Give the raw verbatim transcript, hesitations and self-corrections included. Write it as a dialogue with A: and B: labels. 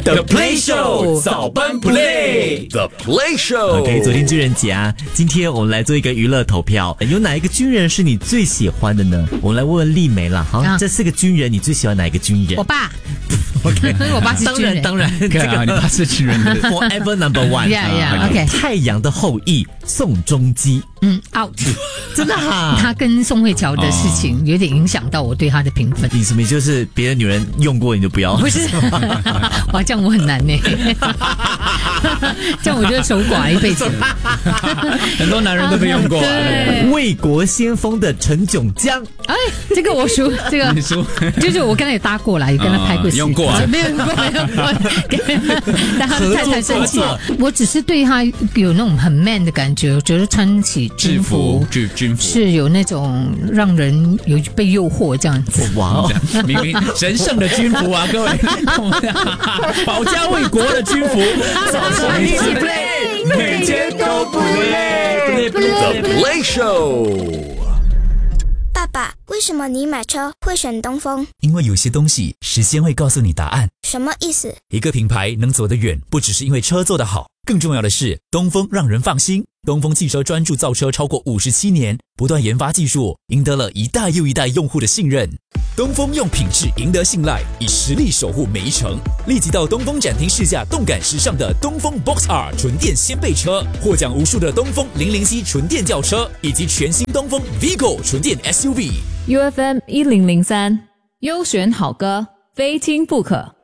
A: The Play Show 早班 Play The Play Show
B: OK， 昨天军人节啊，今天我们来做一个娱乐投票，有哪一个军人是你最喜欢的呢？我们来问问丽梅啦。好，啊、这四个军人，你最喜欢哪一个军人？
C: 我爸。
B: OK，
C: 我爸是军人，
B: 当然，当然，这个、
A: 啊、你爸是军人的
B: ，Forever Number One。Yeah
C: yeah OK。
B: 太阳的后裔，宋仲基。
C: 嗯 ，out， 真的哈。他跟宋慧乔的事情有点影响到我对他的评分。
B: 你什么就是别的女人用过你就不要？
C: 不是，哇，这样我很难呢。这样我就守寡一辈子。
A: 很多男人都被用过、啊。
C: 对，
B: 为国先锋的陈炯江。
C: 哎，这个我输，这个
A: 你输，
C: 就是我跟他也搭过啦，也跟他拍过戏、
A: 嗯，用过、啊，
C: 没有用过，没有过，但他太太生气。我只是对他有那种很 man 的感觉，我觉得穿起军服，
A: 制服，军服
C: 是有那种让人有被诱惑这样子。
B: 哇哦，
A: 明明神圣的军服啊，各位，保家卫国的军服，早上一起 play， 每天都不累 ，The Play Show。
D: 爸爸，为什么你买车会选东风？
E: 因为有些东西时间会告诉你答案。
D: 什么意思？
E: 一个品牌能走得远，不只是因为车做得好，更重要的是东风让人放心。东风汽车专注造车超过五十七年，不断研发技术，赢得了一代又一代用户的信任。东风用品质赢得信赖，以实力守护每一程。立即到东风展厅试驾动感时尚的东风 Box R 纯电掀背车，获奖无数的东风零零 C 纯电轿车，以及全新东风 Vigo 纯电 S U V。
F: U F M 一零零三，优选好歌，非听不可。